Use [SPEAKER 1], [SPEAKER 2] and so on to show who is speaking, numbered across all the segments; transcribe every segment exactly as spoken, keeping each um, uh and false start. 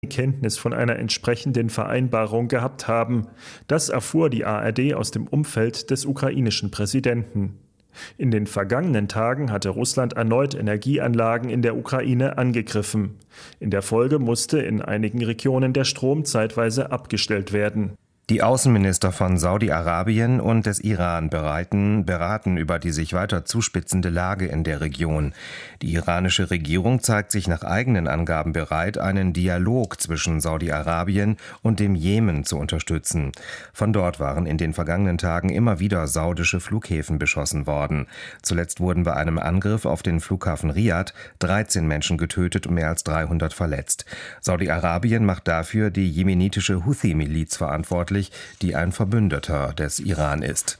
[SPEAKER 1] Kenntnis von einer entsprechenden Vereinbarung gehabt haben. Das erfuhr die A R D aus dem Umfeld des ukrainischen Präsidenten. In den vergangenen Tagen hatte Russland erneut Energieanlagen in der Ukraine angegriffen. In der Folge musste in einigen Regionen der Strom zeitweise abgestellt werden.
[SPEAKER 2] Die Außenminister von Saudi-Arabien und des Iran bereiten, beraten über die sich weiter zuspitzende Lage in der Region. Die iranische Regierung zeigt sich nach eigenen Angaben bereit, einen Dialog zwischen Saudi-Arabien und dem Jemen zu unterstützen. Von dort waren in den vergangenen Tagen immer wieder saudische Flughäfen beschossen worden. Zuletzt wurden bei einem Angriff auf den Flughafen Riad dreizehn Menschen getötet und mehr als dreihundert verletzt. Saudi-Arabien macht dafür die jemenitische Houthi-Miliz verantwortlich, die ein Verbündeter des Iran ist.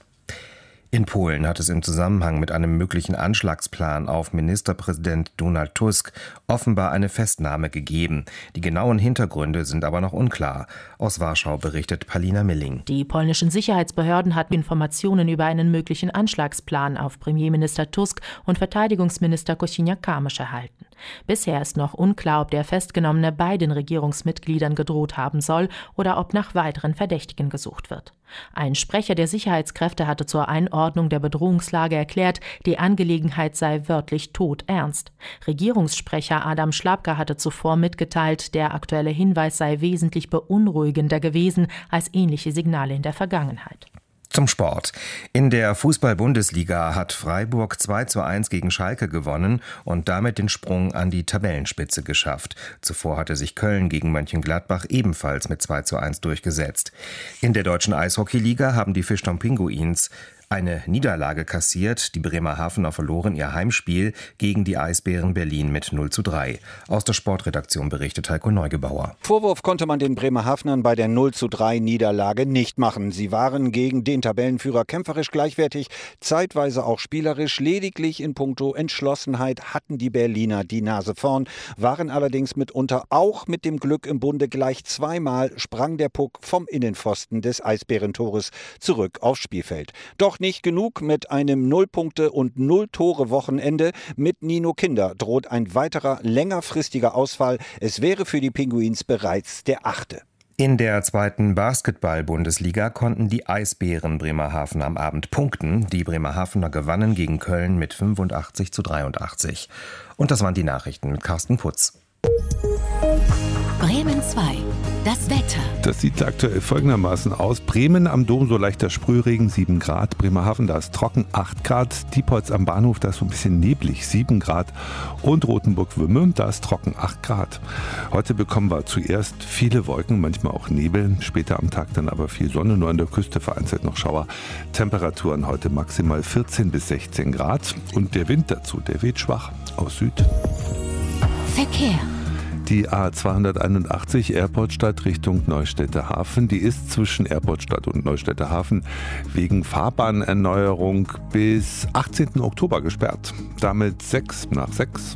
[SPEAKER 2] In Polen hat es im Zusammenhang mit einem möglichen Anschlagsplan auf Ministerpräsident Donald Tusk offenbar eine Festnahme gegeben. Die genauen Hintergründe sind aber noch unklar. Aus Warschau berichtet Palina Milling.
[SPEAKER 3] Die polnischen Sicherheitsbehörden hatten Informationen über einen möglichen Anschlagsplan auf Premierminister Tusk und Verteidigungsminister Kosiniak-Kamysz erhalten. Bisher ist noch unklar, ob der Festgenommene beiden Regierungsmitgliedern gedroht haben soll oder ob nach weiteren Verdächtigen gesucht wird. Ein Sprecher der Sicherheitskräfte hatte zur Einordnung der Bedrohungslage erklärt, die Angelegenheit sei wörtlich todernst. Regierungssprecher Adam Szłapka hatte zuvor mitgeteilt, der aktuelle Hinweis sei wesentlich beunruhigender gewesen als ähnliche Signale in der Vergangenheit.
[SPEAKER 2] Zum Sport. In der Fußball-Bundesliga hat Freiburg zwei zu eins gegen Schalke gewonnen und damit den Sprung an die Tabellenspitze geschafft. Zuvor hatte sich Köln gegen Mönchengladbach ebenfalls mit zwei zu eins durchgesetzt. In der deutschen Eishockeyliga haben die Fischtown Pinguins eine Niederlage kassiert. Die Bremerhavener verloren ihr Heimspiel gegen die Eisbären Berlin mit null zu drei. Aus der Sportredaktion berichtet Heiko Neugebauer.
[SPEAKER 4] Vorwurf konnte man den Bremerhavenern bei der null zu drei Niederlage nicht machen. Sie waren gegen den Tabellenführer kämpferisch gleichwertig, zeitweise auch spielerisch. Lediglich in puncto Entschlossenheit hatten die Berliner die Nase vorn, waren allerdings mitunter auch mit dem Glück im Bunde. Gleich zweimal sprang der Puck vom Innenpfosten des Eisbärentores zurück aufs Spielfeld. Doch nicht genug mit einem Null-Punkte- und Null-Tore-Wochenende. Mit Nino Kinder droht ein weiterer längerfristiger Ausfall. Es wäre für die Pinguins bereits der achte.
[SPEAKER 2] In der zweiten Basketball-Bundesliga konnten die Eisbären Bremerhaven am Abend punkten. Die Bremerhavener gewannen gegen Köln mit fünfundachtzig zu dreiundachtzig. Und das waren die Nachrichten mit Carsten Putz.
[SPEAKER 5] Bremen zwei. Das Wetter.
[SPEAKER 6] Das sieht aktuell folgendermaßen aus. Bremen am Dom so leichter Sprühregen, sieben Grad. Bremerhaven, da ist trocken, acht Grad. Diepholz am Bahnhof, da ist so ein bisschen neblig, sieben Grad. Und Rothenburg-Wümme, da ist trocken, acht Grad. Heute bekommen wir zuerst viele Wolken, manchmal auch Nebel. Später am Tag dann aber viel Sonne, nur an der Küste vereinzelt noch Schauer. Temperaturen heute maximal vierzehn bis sechzehn Grad. Und der Wind dazu, der weht schwach aus Süd.
[SPEAKER 5] Verkehr.
[SPEAKER 6] Die A zweihunderteinundachtzig Airportstadt Richtung Neustädter Hafen, die ist zwischen Airportstadt und Neustädter Hafen wegen Fahrbahnerneuerung bis achtzehnten Oktober gesperrt. Damit sechs nach sechs.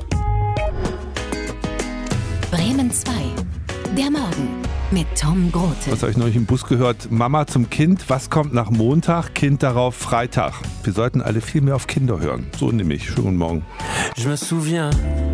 [SPEAKER 5] Bremen zwei. Der Morgen mit Tom Grote.
[SPEAKER 6] Was habe ich neulich im Bus gehört? Mama zum Kind, was kommt nach Montag? Kind darauf Freitag. Wir sollten alle viel mehr auf Kinder hören. So nämlich. Schönen Morgen.
[SPEAKER 7] Je me souviens.